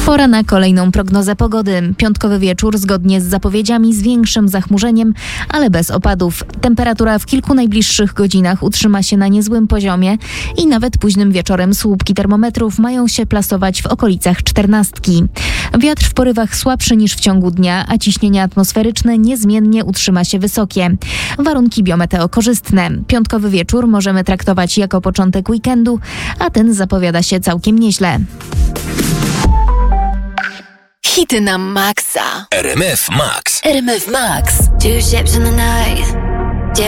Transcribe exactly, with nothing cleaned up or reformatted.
Pora na kolejną prognozę pogody. Piątkowy wieczór zgodnie z zapowiedziami z większym zachmurzeniem, ale bez opadów. Temperatura w kilku najbliższych godzinach utrzyma się na niezłym poziomie i nawet późnym wieczorem słupki termometrów mają się plasować w okolicach czternastki. Wiatr w porywach słabszy niż w ciągu dnia, a ciśnienie atmosferyczne niezmiennie utrzyma się wysokie. Warunki biometeo korzystne. Piątkowy wieczór możemy traktować jako początek weekendu, a ten zapowiada się całkiem nieźle. Hity na maksa. R M F Max. R M F Max. Two ships in the night.